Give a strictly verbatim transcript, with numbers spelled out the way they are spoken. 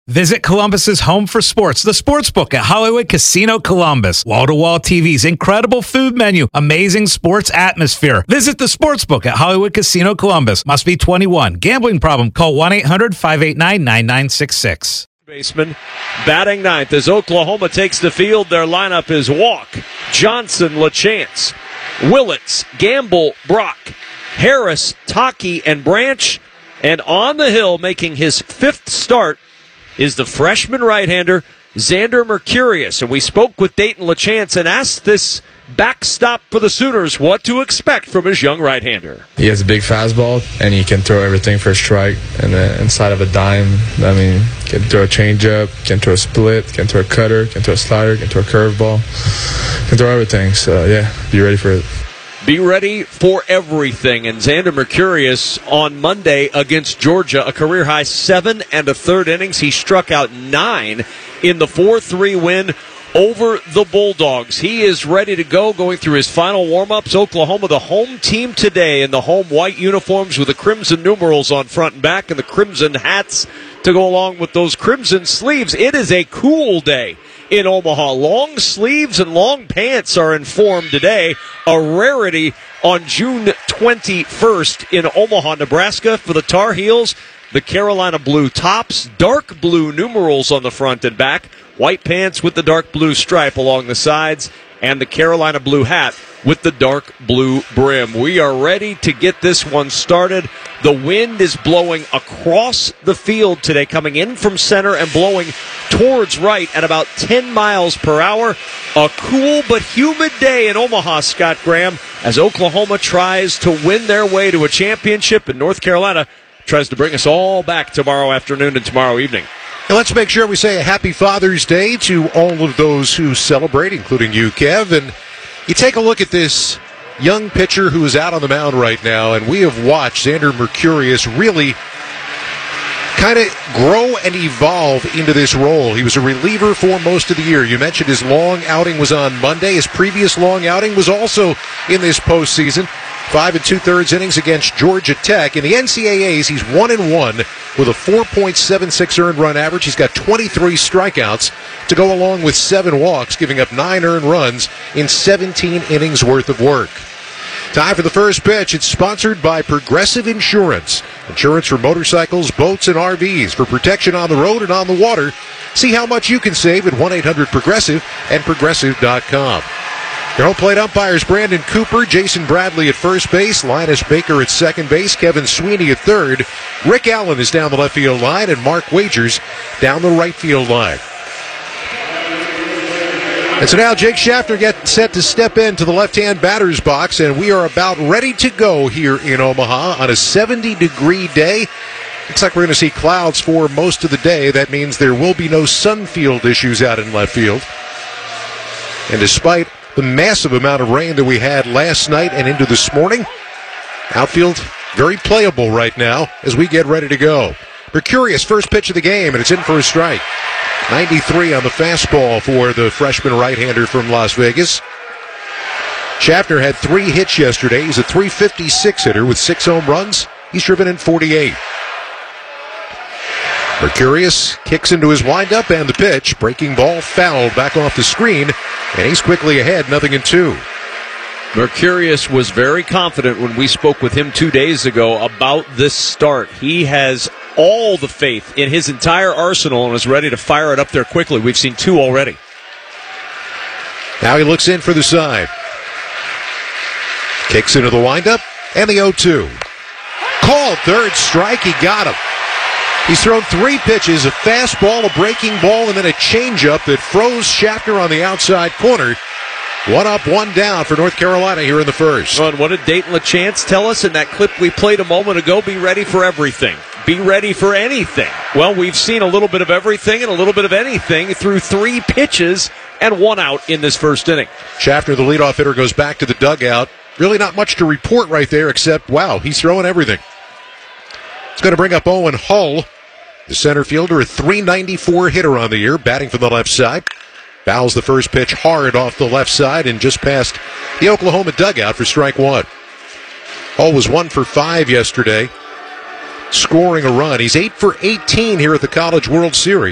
Visit Columbus's home for sports, the Sportsbook at Hollywood Casino Columbus. Wall-to-wall T Vs, incredible food menu, amazing sports atmosphere. Visit the Sportsbook at Hollywood Casino Columbus. Must be twenty-one. Gambling problem? Call one eight hundred five eight nine nine nine six six. Baseman batting ninth as Oklahoma takes the field. Their lineup is Walk, Johnson, LaChance, Willits, Gamble, Brock, Harris, Taki, and Branch. And on the hill, making his fifth start, is the freshman right-hander, Xander Mercurius. And we spoke with Dayton LaChance and asked this backstop for the Sooners what to expect from his young right-hander. He has a big fastball, and he can throw everything for a strike. And uh, inside of a dime, I mean, can throw a changeup, can throw a split, can throw a cutter, can throw a slider, can throw a curveball, can throw everything. So, yeah, be ready for it. Be ready for everything. And Xander Mercurius on Monday against Georgia, a career-high seven and a third innings. He struck out nine in the four three win over the Bulldogs. He is ready to go, going through his final warm-ups. Oklahoma, the home team today in the home white uniforms with the crimson numerals on front and back and the crimson hats to go along with those crimson sleeves. It is a cool day in Omaha. Long sleeves and long pants are in form today, a rarity on June twenty-first in Omaha, Nebraska for the Tar Heels. The Carolina blue tops, dark blue numerals on the front and back, white pants with the dark blue stripe along the sides, and the Carolina blue hat with the dark blue brim. We are ready to get this one started. The wind is blowing across the field today, coming in from center and blowing towards right at about ten miles per hour. A cool but humid day in Omaha, Scott Graham, as Oklahoma tries to win their way to a championship, and North Carolina tries to bring us all back tomorrow afternoon and tomorrow evening. And let's make sure we say a happy Father's Day to all of those who celebrate, including you, Kev. And you take a look at this young pitcher who is out on the mound right now, and we have watched Xander Mercurius really kind of grow and evolve into this role. He was a reliever for most of the year. You mentioned his long outing was on Monday. His previous long outing was also in this postseason. Five and two-thirds innings against Georgia Tech. In the N C double A's, he's one and one with a four point seven six earned run average. He's got twenty-three strikeouts to go along with seven walks, giving up nine earned runs in seventeen innings worth of work. Time for the first pitch. It's sponsored by Progressive Insurance. Insurance for motorcycles, boats, and R Vs. For protection on the road and on the water. See how much you can save at one eight hundred progressive and progressive dot com. Your home plate umpires, Brandon Cooper, Jason Bradley at first base, Linus Baker at second base, Kevin Sweeney at third. Rick Allen is down the left field line, and Mark Wagers down the right field line. And so now Jake Schaffner gets set to step into the left-hand batter's box, and we are about ready to go here in Omaha on a seventy-degree day. Looks like we're going to see clouds for most of the day. That means there will be no sun field issues out in left field. And despite the massive amount of rain that we had last night and into this morning, outfield very playable right now as we get ready to go. Mercurius, first pitch of the game, and it's in for a strike. ninety-three on the fastball for the freshman right-hander from Las Vegas. Schaffner had three hits yesterday. He's a three fifty-six hitter with six home runs. He's driven in forty-eight. Mercurius kicks into his windup and the pitch. Breaking ball fouled back off the screen, and he's quickly ahead, nothing in two. Mercurius was very confident when we spoke with him two days ago about this start. He has all the faith in his entire arsenal and is ready to fire it up there quickly. We've seen two already. Now he looks in for the side. Kicks into the windup, and the oh two. Called third strike, he got him. He's thrown three pitches, a fastball, a breaking ball, and then a changeup that froze Schaffner on the outside corner. One up, one down for North Carolina here in the first. Well, and what did Dayton LaChance tell us in that clip we played a moment ago? Be ready for everything. Be ready for anything. Well, we've seen a little bit of everything and a little bit of anything through three pitches and one out in this first inning. Schaffner, the leadoff hitter, goes back to the dugout. Really not much to report right there except, wow, he's throwing everything. It's going to bring up Owen Hull, the center fielder, a three ninety-four hitter on the year, batting from the left side. Fouls the first pitch hard off the left side and just past the Oklahoma dugout for strike one. Hull was one for five yesterday, scoring a run. He's eight for eighteen here at the College World Series.